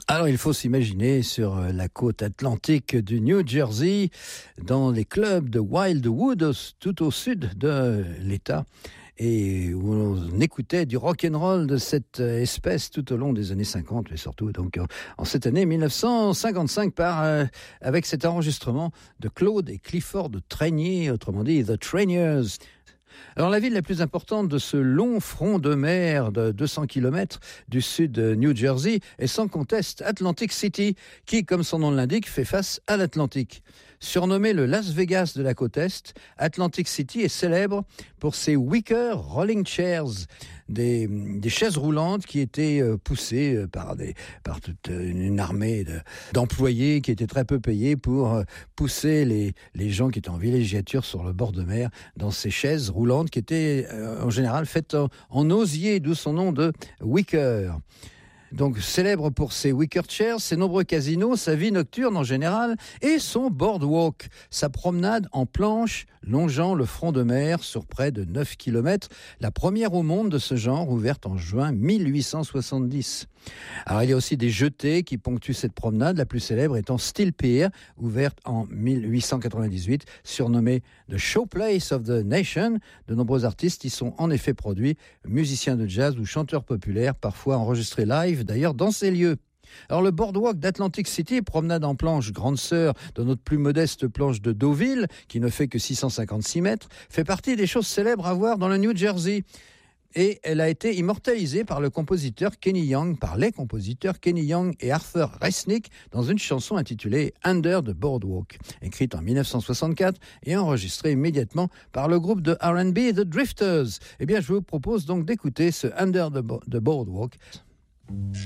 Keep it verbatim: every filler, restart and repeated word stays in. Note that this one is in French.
Alors, il faut s'imaginer sur la côte atlantique du New Jersey, dans les clubs de Wildwood, tout au sud de l'État, et où on écoutait du rock'n'roll de cette espèce tout au long des années cinquante, mais surtout donc en cette année dix-neuf cent cinquante-cinq, par, euh, avec cet enregistrement de Claude et Clifford Trainier, autrement dit The Trainiers. Alors, la ville la plus importante de ce long front de mer de deux cents kilomètres du sud de New Jersey est sans conteste Atlantic City, qui, comme son nom l'indique, fait face à l'Atlantique. Surnommé le Las Vegas de la côte Est, Atlantic City est célèbre pour ses wicker rolling chairs, des, des chaises roulantes qui étaient poussées par, des, par toute une armée de, d'employés qui étaient très peu payés pour pousser les, les gens qui étaient en villégiature sur le bord de mer dans ces chaises roulantes qui étaient euh, en général faites en, en osier, d'où son nom de wicker. Donc, célèbre pour ses wicker chairs, ses nombreux casinos, sa vie nocturne en général et son boardwalk, sa promenade en planche longeant le front de mer sur près de neuf kilomètres, la première au monde de ce genre, ouverte en juin mille huit cent soixante-dix. Alors, il y a aussi des jetées qui ponctuent cette promenade, la plus célèbre étant Steel Pier, ouverte en mille huit cent quatre-vingt-dix-huit, surnommée The Showplace of the Nation. De nombreux artistes y sont en effet produits, musiciens de jazz ou chanteurs populaires, parfois enregistrés live d'ailleurs dans ces lieux. Alors, le boardwalk d'Atlantic City, promenade en planche grande sœur de notre plus modeste planche de Deauville, qui ne fait que six cent cinquante-six mètres, fait partie des choses célèbres à voir dans le New Jersey. Et elle a été immortalisée par le compositeur Kenny Young, par les compositeurs Kenny Young et Arthur Resnick, dans une chanson intitulée Under the Boardwalk, écrite en dix-neuf cent soixante-quatre et enregistrée immédiatement par le groupe de R and B The Drifters. Eh bien, je vous propose donc d'écouter ce Under the, Bo- the Boardwalk.